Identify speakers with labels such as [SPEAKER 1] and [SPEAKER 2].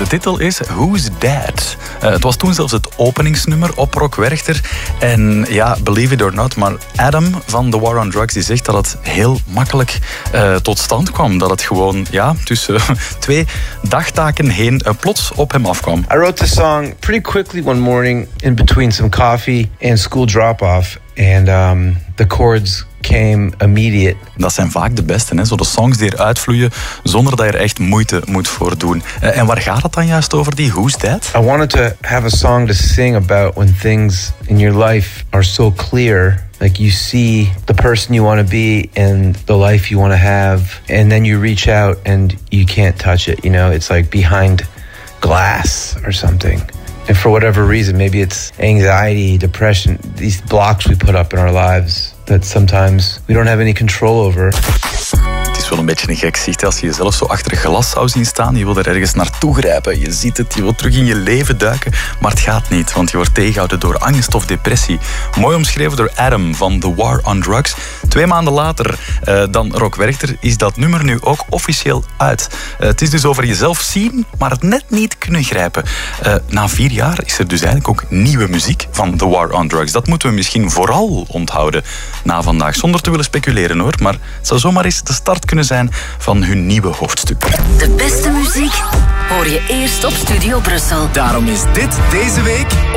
[SPEAKER 1] De titel is Who's That? Het was toen zelfs het openingsnummer op Rock Werchter. En ja, believe it or not, maar Adam van The War on Drugs die zegt dat het heel makkelijk tot stand kwam. Dat het gewoon tussen 2 dagtaken heen plots op hem afkwam.
[SPEAKER 2] I wrote the song pretty quickly one morning in between some coffee and school drop-off. And the chords came immediate.
[SPEAKER 1] Dat zijn vaak de beste, hè? Zo de songs die eruit vloeien zonder dat je er echt moeite moet voor doen. En waar gaat het dan juist over, die Who's That?
[SPEAKER 2] I wanted to have a song to sing about when things in your life are so clear. Like you see the person you want to be and the life you want to have. And then you reach out and you can't touch it. You know, it's like behind glass or something. And for whatever reason, maybe it's anxiety, depression, these blocks we put up in our lives that sometimes we don't have any control over.
[SPEAKER 1] Het is wel een beetje een gek zicht als je jezelf zo achter een glas zou zien staan. Je wil er ergens naartoe grijpen. Je ziet het, je wilt terug in je leven duiken. Maar het gaat niet, want je wordt tegengehouden door angst of depressie. Mooi omschreven door Adam van The War on Drugs. 2 maanden later dan Rock Werchter is dat nummer nu ook officieel uit. Het is dus over jezelf zien, maar het net niet kunnen grijpen. Na 4 jaar is er dus eigenlijk ook nieuwe muziek van The War on Drugs. Dat moeten we misschien vooral onthouden na vandaag. Zonder te willen speculeren hoor, maar het zou zomaar eens de start kunnen zijn van hun nieuwe hoofdstuk.
[SPEAKER 3] De beste muziek hoor je eerst op Studio Brussel.
[SPEAKER 4] Daarom is dit deze week